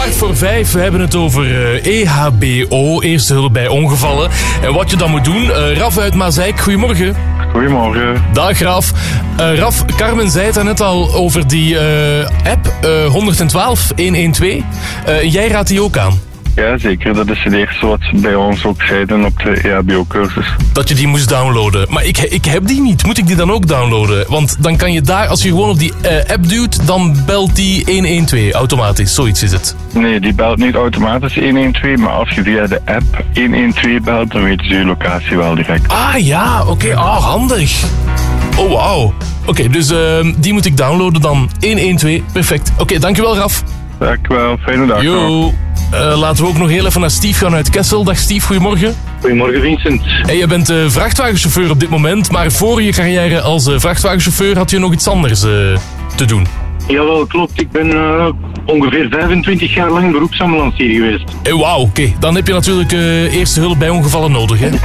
4:15. We hebben het over EHBO, eerste hulp bij ongevallen. En wat je dan moet doen. Raf uit Mazeik, goedemorgen. Goedemorgen. Dag Raf. Raf, Carmen zei het net al over die app 112 112. Jij raadt die ook aan? Ja, zeker. Dat is het eerste wat ze bij ons ook zeiden op de EHBO-cursus. Dat je die moest downloaden. Maar ik heb die niet. Moet ik die dan ook downloaden? Want dan kan je daar, als je gewoon op die app duwt, dan belt die 112 automatisch. Zoiets is het. Nee, die belt niet automatisch 112, maar als je via de app 112 belt, dan weten ze je locatie wel direct. Ah ja, oké. handig. Oh, wauw. Oké, dus die moet ik downloaden dan. 112, perfect. Oké, dankjewel Raf. Dankjewel, fijne dag. Yo. Laten we ook nog heel even naar Steve gaan uit Kessel. Dag Steve, goedemorgen. Goedemorgen Vincent. Hey, je bent vrachtwagenchauffeur op dit moment, maar voor je carrière als vrachtwagenchauffeur had je nog iets anders te doen. Jawel, klopt. Ik ben ongeveer 25 jaar lang beroepsambulancier geweest. Wauw, oké. Dan heb je natuurlijk eerste hulp bij ongevallen nodig, hè?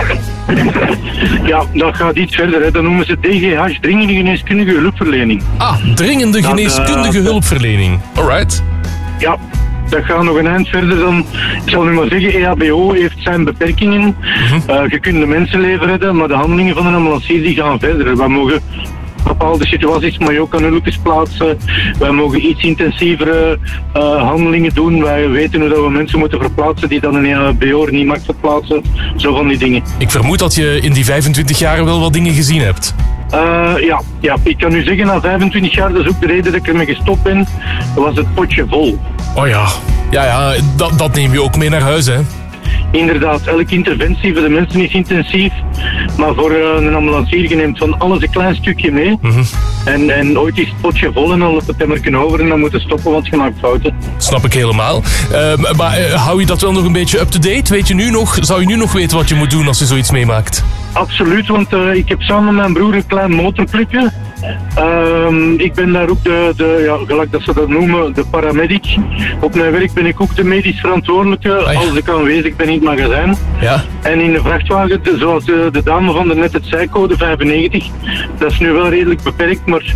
Ja, dat gaat iets verder. Hè. Dat noemen ze DGH, dringende geneeskundige hulpverlening. Ah, dringende geneeskundige hulpverlening. Alright. Ja, dat gaat nog een eind verder dan, ik zal nu maar zeggen, EHBO heeft zijn beperkingen. Je kunt de mensenleven redden, maar de handelingen van een ambulancier die gaan verder. Wij mogen bepaalde situaties, maar je ook aan hulpjes plaatsen. Wij mogen iets intensievere handelingen doen. Wij weten hoe dat we mensen moeten verplaatsen die dan een EHBO niet mag verplaatsen. Zo van die dingen. Ik vermoed dat je in die 25 jaar wel wat dingen gezien hebt. Ja, ik kan u zeggen, na 25 jaar, dat is ook de reden dat ik ermee gestopt ben, was het potje vol. Oh ja. Ja, dat neem je ook mee naar huis, hè? Inderdaad, elke interventie voor de mensen is intensief, maar voor een ambulancier je neemt van alles een klein stukje mee. En ooit is het potje vol en dan loopt het emmerken over en dan moeten stoppen, want je maakt fouten. Snap ik helemaal. Maar hou je dat wel nog een beetje up-to-date? Zou je nu nog weten wat je moet doen als je zoiets meemaakt? Absoluut, want ik heb samen met mijn broer een klein motorclubje. Ik ben daar ook gelijk dat ze dat noemen, de paramedic. Op mijn werk ben ik ook de medisch verantwoordelijke als ik aanwezig ben in het magazijn. Ja. En in de vrachtwagen, zoals de dame van daarnet het zei, code 95. Dat is nu wel redelijk beperkt, maar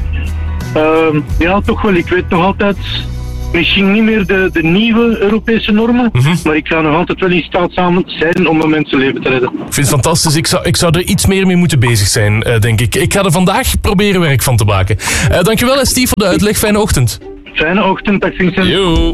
toch wel. Ik weet nog altijd, misschien niet meer de nieuwe Europese normen, maar ik ga nog altijd wel in staat zijn om een mensenleven te redden. Ik vind het fantastisch. Ik zou er iets meer mee moeten bezig zijn, denk ik. Ik ga er vandaag proberen werk van te maken. Dankjewel, Steve, voor de uitleg. Fijne ochtend. Fijne ochtend, dag Vincent. Yo.